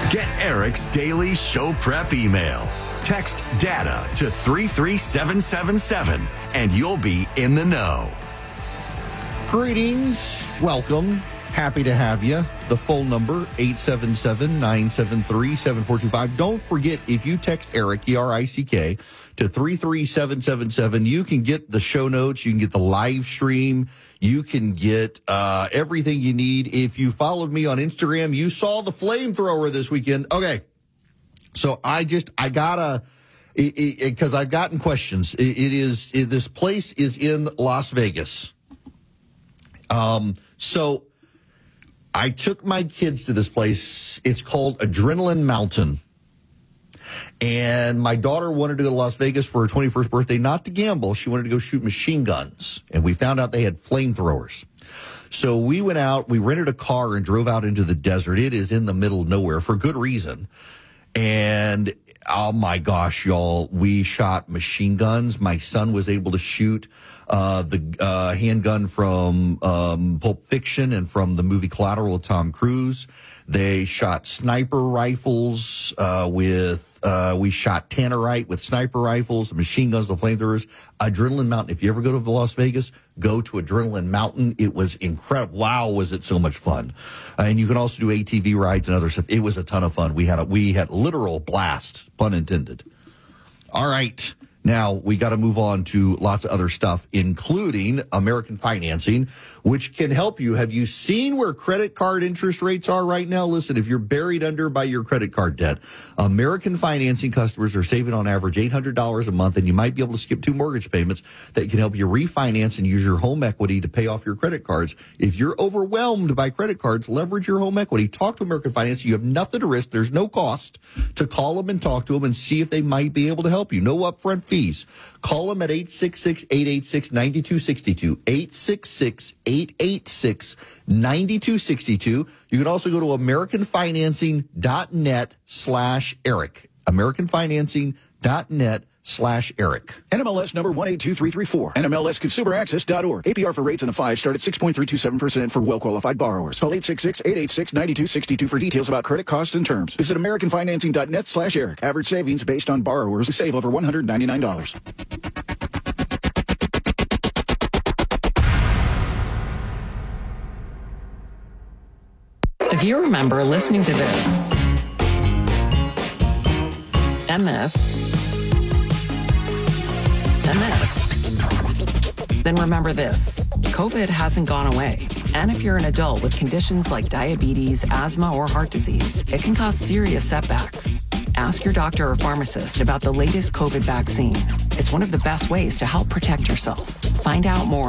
Get Eric's daily show prep email. Text DATA to 33777 and you'll be in the know. Greetings. Welcome. Happy to have you. The phone number, 877-973-7425. Don't forget, if you text Eric, E-R-I-C-K, to 33777, you can get the show notes. You can get the live stream. You can get everything you need. If you followed me on Instagram, you saw the flamethrower this weekend. Okay. So because I've gotten questions. This place is in Las Vegas. So I took my kids to this place. It's called Adrenaline Mountain. And my daughter wanted to go to Las Vegas for her 21st birthday, not to gamble. She wanted to go shoot machine guns. And we found out they had flamethrowers. So we went out, we rented a car and drove out into the desert. It is in the middle of nowhere for good reason. And oh my gosh, y'all, we shot machine guns. My son was able to shoot the handgun from Pulp Fiction and from the movie Collateral with Tom Cruise. They shot sniper rifles we shot Tannerite with sniper rifles, the machine guns, the flamethrowers. Adrenaline Mountain. If you ever go to Las Vegas, go to Adrenaline Mountain. It was incredible. Wow, was it so much fun. And you can also do ATV rides and other stuff. It was a ton of fun. We had literal blast, pun intended. All right. Now, we got to move on to lots of other stuff, including American Financing, which can help you. Have you seen where credit card interest rates are right now? Listen, if you're buried under by your credit card debt, American Financing customers are saving on average $800 a month, and you might be able to skip 2 mortgage payments that can help you refinance and use your home equity to pay off your credit cards. If you're overwhelmed by credit cards, leverage your home equity. Talk to American Financing. You have nothing to risk. There's no cost to call them and talk to them and see if they might be able to help you. No upfront fees. Call them at 866-886-9262, 866-886-9262. You can also go to AmericanFinancing.net/Eric, AmericanFinancing.net/Eric. NMLS number 182334. NMLSConsumerAccess.org. APR for rates on the 5 start at 6.327% for well-qualified borrowers. Call 866-886-9262 for details about credit costs and terms. Visit AmericanFinancing.net/Eric. Average savings based on borrowers who save over $199. If you remember listening to this and this, then remember this. COVID hasn't gone away. And if you're an adult with conditions like diabetes, asthma, or heart disease, it can cause serious setbacks. Ask your doctor or pharmacist about the latest COVID vaccine. It's one of the best ways to help protect yourself. Find out more